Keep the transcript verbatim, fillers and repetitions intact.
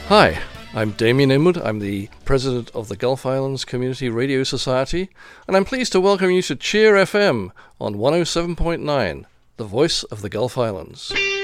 Hi, I'm Damien Inwood. I'm the president of the Gulf Islands Community Radio Society, and I'm pleased to welcome you to Cheer F M on one oh seven point nine, the voice of the Gulf Islands.